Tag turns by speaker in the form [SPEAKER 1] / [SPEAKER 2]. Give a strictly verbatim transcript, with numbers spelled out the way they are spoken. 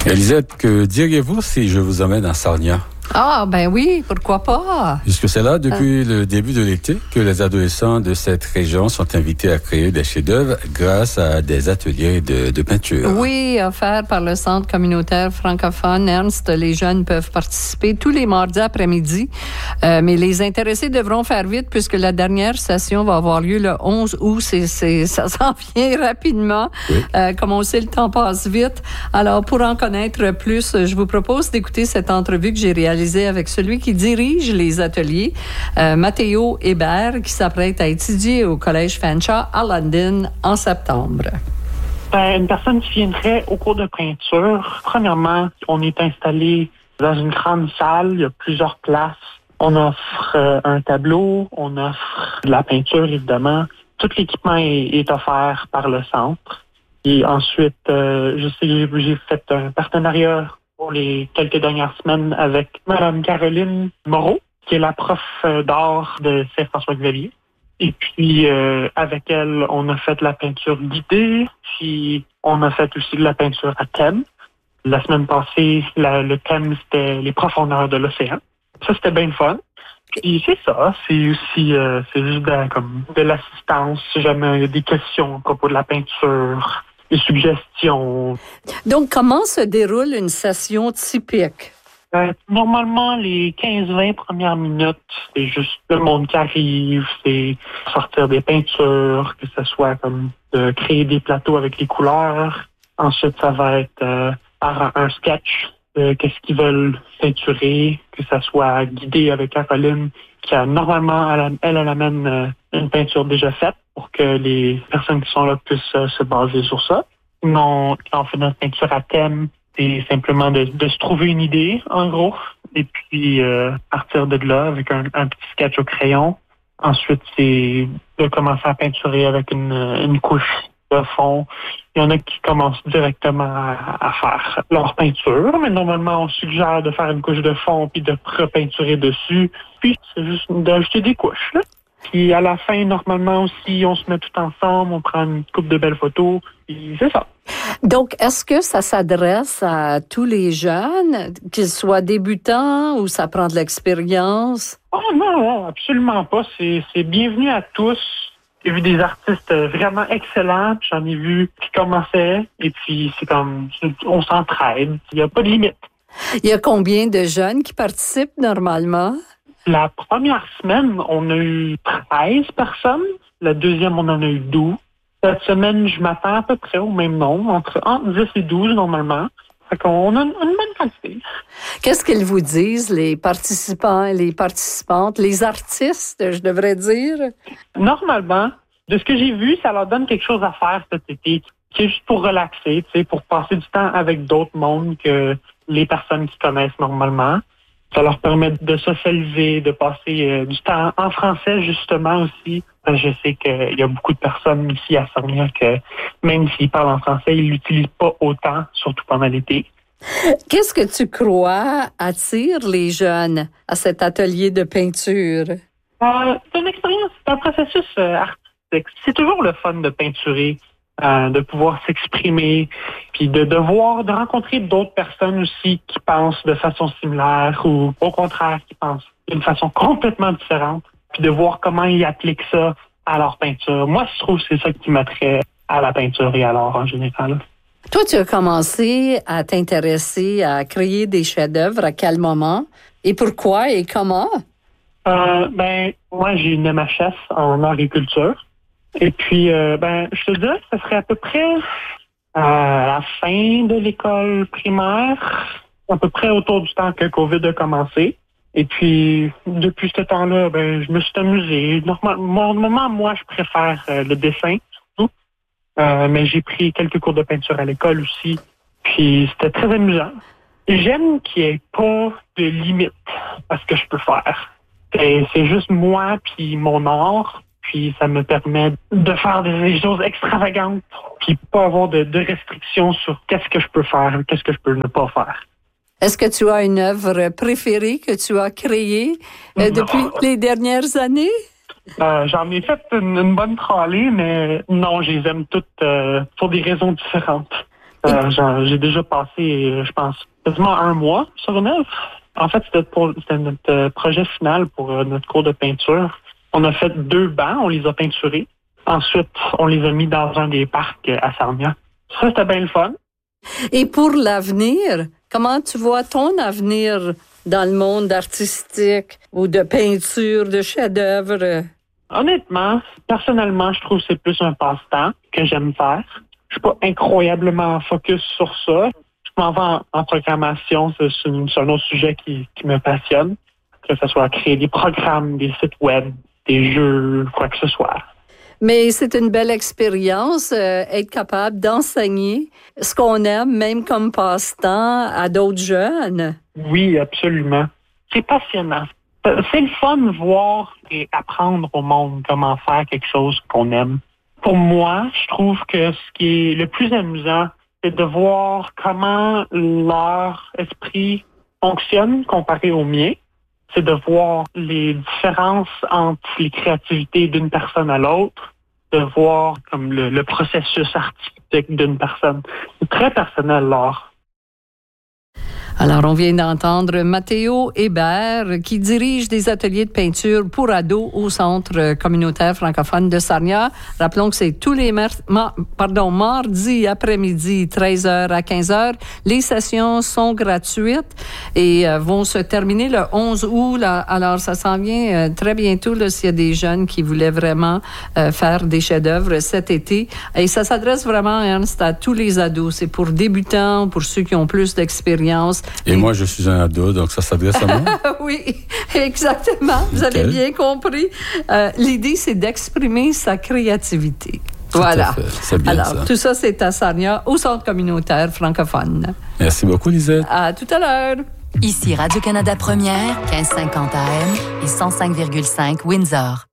[SPEAKER 1] Elisabeth, que diriez-vous si je vous emmène à Sarnia?
[SPEAKER 2] Ah, ben oui, pourquoi pas?
[SPEAKER 1] Puisque c'est là, depuis euh... le début de l'été, que les adolescents de cette région sont invités à créer des chefs-d'œuvre grâce à des ateliers de, de peinture.
[SPEAKER 2] Oui, offerts par le Centre communautaire francophone Ernst. Les jeunes peuvent participer tous les mardis après-midi, euh, mais les intéressés devront faire vite puisque la dernière session va avoir lieu le onze août. C'est, c'est, ça s'en vient rapidement. Oui. Euh, comme on sait, le temps passe vite. Alors, pour en connaître plus, je vous propose d'écouter cette entrevue que j'ai réalisée avec celui qui dirige les ateliers, euh, Matteo Hébert, qui s'apprête à étudier au Collège Fanshawe à London en septembre.
[SPEAKER 3] Ben, une personne qui viendrait au cours de peinture, premièrement, on est installé dans une grande salle, il y a plusieurs places. On offre euh, un tableau, on offre de la peinture, évidemment. Tout l'équipement est, est offert par le centre. Et ensuite, euh, je sais que j'ai fait un partenariat pour les quelques dernières semaines avec Mme Caroline Moreau, qui est la prof d'art de Saint-François-Xavier. Et puis, euh, avec elle, on a fait la peinture guidée, puis on a fait aussi de la peinture à thème. La semaine passée, la, le thème, c'était les profondeurs de l'océan. Ça, c'était bien fun. Puis c'est ça, c'est aussi euh, c'est juste de, comme, de l'assistance, si jamais il y a des questions à propos de la peinture, des suggestions.
[SPEAKER 2] Donc, comment se déroule une session typique?
[SPEAKER 3] Euh, normalement, les quinze vingt premières minutes, c'est juste le monde qui arrive, c'est sortir des peintures, que ce soit comme de créer des plateaux avec les couleurs. Ensuite, ça va être euh, par un sketch de qu'est-ce qu'ils veulent peinturer, que ça soit guidé avec Caroline, qui a normalement, elle, elle, elle amène euh, une peinture déjà faite pour que les personnes qui sont là puissent euh, se baser sur ça. Sinon, quand on fait notre peinture à thème, c'est simplement de, de se trouver une idée, en gros, et puis euh, partir de là avec un, un petit sketch au crayon. Ensuite, c'est de commencer à peinturer avec une, une couche de fond. Il y en a qui commencent directement à, à faire leur peinture, mais normalement, on suggère de faire une couche de fond puis de repeinturer dessus. Puis, c'est juste d'ajouter des couches, là. Puis à la fin, normalement aussi, on se met tout ensemble, on prend une couple de belles photos, puis c'est ça.
[SPEAKER 2] Donc, est-ce que ça s'adresse à tous les jeunes, qu'ils soient débutants ou ça prend de l'expérience?
[SPEAKER 3] Oh non, non, absolument pas. C'est, c'est bienvenu à tous. J'ai vu des artistes vraiment excellents, puis j'en ai vu qui commençaient, et puis c'est comme, on s'entraide. Il n'y a pas de limite.
[SPEAKER 2] Il y a combien de jeunes qui participent normalement?
[SPEAKER 3] La première semaine, on a eu treize personnes. La deuxième, on en a eu douze. Cette semaine, je m'attends à peu près au même nombre, entre, entre dix et douze normalement. Fait qu'on a une, une bonne quantité.
[SPEAKER 2] Qu'est-ce qu'ils vous disent, les participants et les participantes, les artistes, je devrais dire?
[SPEAKER 3] Normalement, de ce que j'ai vu, ça leur donne quelque chose à faire cet été, qui est juste pour relaxer, tu sais, pour passer du temps avec d'autres mondes que les personnes qui connaissent normalement. Ça leur permet de socialiser, de passer euh, du temps en français, justement, aussi. Je sais qu'il y a beaucoup de personnes ici à Sarnia que, même s'ils parlent en français, ils l'utilisent pas autant, surtout pendant l'été.
[SPEAKER 2] Qu'est-ce que tu crois attire les jeunes à cet atelier de peinture?
[SPEAKER 3] Euh, c'est une expérience, c'est un processus euh, artistique. C'est toujours le fun de peinturer. Euh, de pouvoir s'exprimer, puis de devoir de rencontrer d'autres personnes aussi qui pensent de façon similaire ou au contraire qui pensent d'une façon complètement différente, puis de voir comment ils appliquent ça à leur peinture. Moi, je trouve que c'est ça qui m'attrait à la peinture et à l'art en général.
[SPEAKER 2] Toi, tu as commencé à t'intéresser à créer des chefs-d'œuvre à quel moment? Et pourquoi et comment?
[SPEAKER 3] Euh, ben, moi, j'ai une M H S en agriculture. Et puis, euh, ben, je te dirais que ce serait à peu près à la fin de l'école primaire, à peu près autour du temps que COVID a commencé. Et puis, depuis ce temps-là, ben, je me suis amusé. Normalement, moment, moi, je préfère euh, le dessin, surtout. Euh, mais j'ai pris quelques cours de peinture à l'école aussi. Puis, c'était très amusant. J'aime qu'il n'y ait pas de limite à ce que je peux faire. C'est, c'est juste moi puis mon art. Puis ça me permet de faire des choses extravagantes, puis pas avoir de, de restrictions sur qu'est-ce que je peux faire, qu'est-ce que je peux ne pas faire.
[SPEAKER 2] Est-ce que tu as une œuvre préférée que tu as créée euh, depuis les dernières années?
[SPEAKER 3] Euh, j'en ai fait une, une bonne tralée, mais non, je les aime toutes euh, pour des raisons différentes. Euh, j'ai, j'ai déjà passé, je pense, quasiment un mois sur une œuvre. En fait, c'était, pour, c'était notre projet final pour notre cours de peinture. On a fait deux bancs, on les a peinturés. Ensuite, on les a mis dans un des parcs à Sarnia. Ça, c'était bien le fun.
[SPEAKER 2] Et pour l'avenir, comment tu vois ton avenir dans le monde artistique ou de peinture, de chef-d'œuvre?
[SPEAKER 3] Honnêtement, personnellement, je trouve que c'est plus un passe-temps que j'aime faire. Je suis pas incroyablement focus sur ça. Je m'en vais en, en programmation, c'est, c'est, une, c'est un autre sujet qui, qui me passionne. Que ce soit créer des programmes, des sites web, des jeux, quoi que ce soit.
[SPEAKER 2] Mais c'est une belle expérience, euh, être capable d'enseigner ce qu'on aime, même comme passe-temps, à d'autres jeunes.
[SPEAKER 3] Oui, absolument. C'est passionnant. C'est le fun de voir et apprendre au monde comment faire quelque chose qu'on aime. Pour moi, je trouve que ce qui est le plus amusant, c'est de voir comment leur esprit fonctionne comparé au mien. C'est de voir les différences entre les créativités d'une personne à l'autre, de voir comme le, le processus artistique d'une personne. C'est très personnel, l'art.
[SPEAKER 2] Alors, on vient d'entendre Matteo Hébert, qui dirige des ateliers de peinture pour ados au Centre communautaire francophone de Sarnia. Rappelons que c'est tous les mer- ma- pardon, mardis après-midi, treize heures à quinze heures. Les sessions sont gratuites et euh, vont se terminer le onze août. Là. Alors, ça s'en vient euh, très bientôt là, s'il y a des jeunes qui voulaient vraiment euh, faire des chefs-d'œuvre cet été. Et ça s'adresse vraiment, Ernst, à tous les ados. C'est pour débutants, pour ceux qui ont plus d'expérience.
[SPEAKER 1] Et, Et moi, je suis un ado, donc ça s'adresse à moi?
[SPEAKER 2] Oui, exactement. Vous avez
[SPEAKER 1] Okay.
[SPEAKER 2] bien compris. Euh, l'idée, c'est d'exprimer sa créativité.
[SPEAKER 1] Tout
[SPEAKER 2] Voilà.
[SPEAKER 1] à fait. C'est bien.
[SPEAKER 2] Alors,
[SPEAKER 1] ça.
[SPEAKER 2] tout ça, c'est à Sarnia, au Centre communautaire francophone.
[SPEAKER 1] Merci beaucoup, Lisette.
[SPEAKER 2] À tout à l'heure.
[SPEAKER 4] Ici Radio-Canada Première, quinze cinquante A M et cent cinq virgule cinq Windsor.